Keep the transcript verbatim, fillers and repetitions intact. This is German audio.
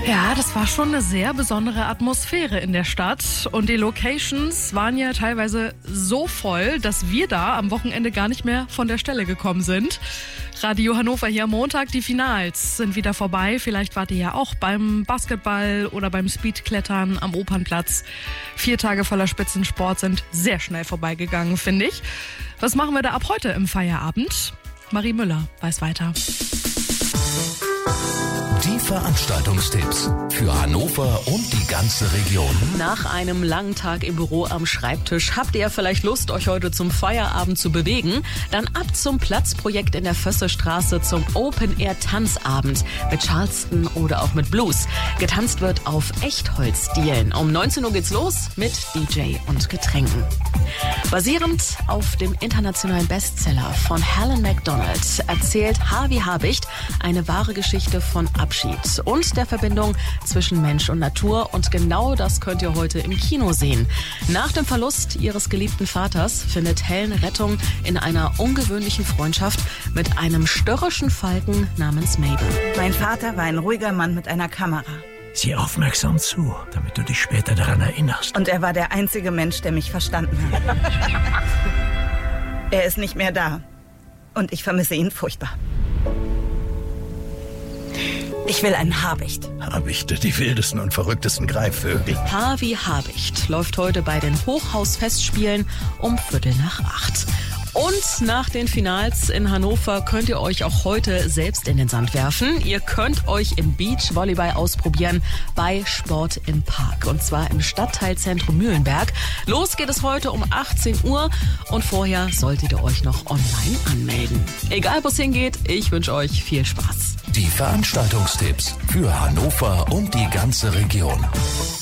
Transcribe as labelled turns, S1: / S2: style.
S1: Ja, das war schon eine sehr besondere Atmosphäre in der Stadt. Und die Locations waren ja teilweise so voll, dass wir da am Wochenende gar nicht mehr von der Stelle gekommen sind. Radio Hannover hier am Montag. Die Finals sind wieder vorbei. Vielleicht wart ihr ja auch beim Basketball oder beim Speedklettern am Opernplatz. Vier Tage voller Spitzensport sind sehr schnell vorbeigegangen, finde ich. Was machen wir da ab heute im Feierabend? Marie Müller weiß weiter.
S2: Die Veranstaltungstipps für Hannover und die ganze Region.
S3: Nach einem langen Tag im Büro am Schreibtisch habt ihr vielleicht Lust, euch heute zum Feierabend zu bewegen? Dann ab zum Platzprojekt in der Vössestraße zum Open-Air-Tanzabend mit Charleston oder auch mit Blues. Getanzt wird auf Echtholzdielen. Um neunzehn Uhr geht's los mit D J und Getränken. Basierend auf dem internationalen Bestseller von Helen MacDonald erzählt Harvey Habicht eine wahre Geschichte von Abschied und der Verbindung zwischen Mensch und Natur. Und genau das könnt ihr heute im Kino sehen. Nach dem Verlust ihres geliebten Vaters findet Helen Rettung in einer ungewöhnlichen Freundschaft mit einem störrischen Falken namens Mabel.
S4: Mein Vater war ein ruhiger Mann mit einer Kamera.
S5: Sieh aufmerksam zu, damit du dich später daran erinnerst.
S4: Und er war der einzige Mensch, der mich verstanden hat. Er ist nicht mehr da. Und ich vermisse ihn furchtbar. Ich will einen Habicht.
S5: Habichte, die wildesten und verrücktesten Greifvögel.
S3: Harvey Habicht läuft heute bei den Hochhausfestspielen um Viertel nach acht. Und nach den Finals in Hannover könnt ihr euch auch heute selbst in den Sand werfen. Ihr könnt euch im Beachvolleyball ausprobieren bei Sport im Park. Und zwar im Stadtteilzentrum Mühlenberg. Los geht es heute um achtzehn Uhr. Und vorher solltet ihr euch noch online anmelden. Egal, wo es hingeht, ich wünsche euch viel Spaß.
S2: Die Veranstaltungstipps für Hannover und die ganze Region.